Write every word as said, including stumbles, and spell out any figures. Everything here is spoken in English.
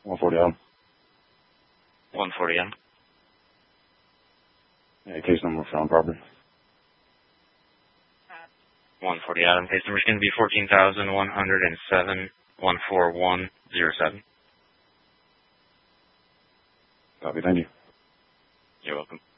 one forty Adam. one forty Adam. Yeah, case number found property. one forty Adam. Case number is going to be fourteen thousand one hundred seven, one four one zero seven. Copy, thank you. You're welcome.